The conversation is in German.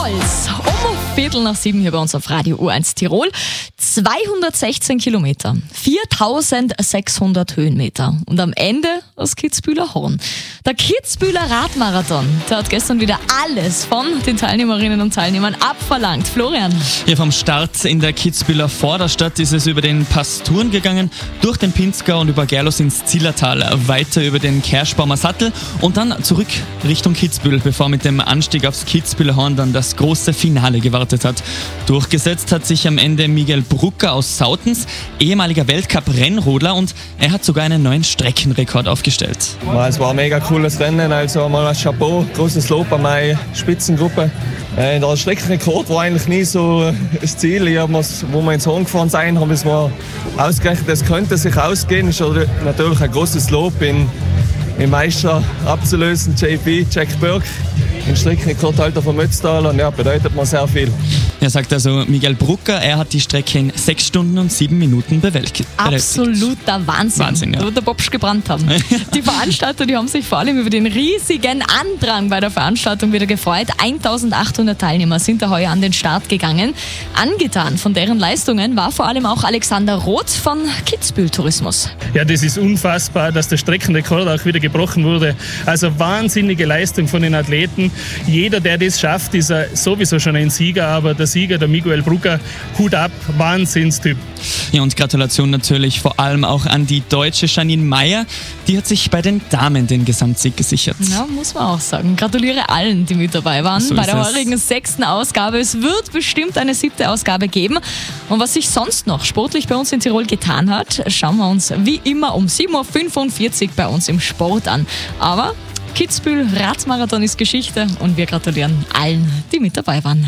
Stolz. Um 6:15 hier bei uns auf Radio U1 Tirol. 216 Kilometer, 4600 Höhenmeter und am Ende das Kitzbühler Horn. Der Kitzbühler Radmarathon, der hat gestern wieder alles von den Teilnehmerinnen und Teilnehmern abverlangt. Florian. Ja, vom Start in der Kitzbühler Vorderstadt ist es über den Pass Thurn gegangen, durch den Pinzgau und über Gerlos ins Zillertal, weiter über den Kerschbaumer Sattel und dann zurück Richtung Kitzbühel, bevor mit dem Anstieg aufs Kitzbühler Horn dann das große Finale gewartet hat. Durchgesetzt hat sich am Ende Miguel Brucker aus Sautens, ehemaliger Weltcup-Rennrodler, und er hat sogar einen neuen Streckenrekord aufgestellt. Es war ein mega cooles Rennen, also mal ein Chapeau, großes Lob an meine Spitzengruppe. Der Streckenrekord war eigentlich nie so das Ziel. Wo wir ins Horn gefahren sind, haben wir ausgerechnet, es könnte sich ausgehen. Das ist natürlich ein großes Lob, im Meister abzulösen, Jack Burke, den Streckenrekordhalter von Mötztal, und ja, bedeutet mir sehr viel. Er sagt also Miguel Brucker, er hat die Strecke in 6 Stunden und 7 Minuten bewältigt. Absoluter Wahnsinn. Ja. Da wird der Bobsch gebrannt haben. Die Veranstalter, die haben sich vor allem über den riesigen Andrang bei der Veranstaltung wieder gefreut. 1800 Teilnehmer sind da heuer an den Start gegangen. Angetan von deren Leistungen war vor allem auch Alexander Roth von Kitzbühel Tourismus. Ja, das ist unfassbar, dass der Streckenrekord auch wieder gebrochen wurde. Also wahnsinnige Leistung von den Athleten. Jeder, der das schafft, ist sowieso schon ein Sieger, aber der Sieger, der Miguel Brucker, Hut ab, Wahnsinnstyp. Ja, und Gratulation natürlich vor allem auch an die Deutsche Janine Meyer. Die hat sich bei den Damen den Gesamtsieg gesichert. Ja, muss man auch sagen. Gratuliere allen, die mit dabei waren So bei der ist es. heurigen 6. Ausgabe. Es wird bestimmt eine 7. Ausgabe geben. Und was sich sonst noch sportlich bei uns in Tirol getan hat, schauen wir uns wie immer um 7:45 Uhr bei uns im Sport an. Aber Kitzbühel Radmarathon ist Geschichte und wir gratulieren allen, die mit dabei waren.